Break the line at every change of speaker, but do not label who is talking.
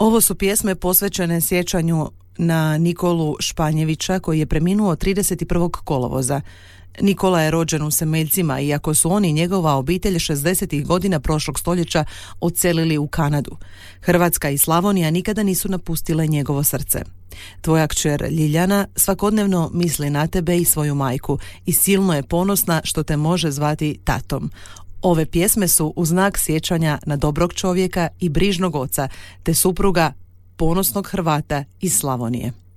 Ovo su pjesme posvećene sjećanju na Nikolu Španjevića koji je preminuo 31. kolovoza. Nikola je rođen u Semeljcima, iako su oni i njegova obitelj 60. godina prošlog stoljeća odselili u Kanadu. Hrvatska i Slavonija nikada nisu napustile njegovo srce. Tvoja kćer Ljiljana svakodnevno misli na tebe i svoju majku i silno je ponosna što te može zvati tatom. Ove pjesme su u znak sjećanja na dobrog čovjeka i brižnog oca, te supruga ponosnog Hrvata iz Slavonije.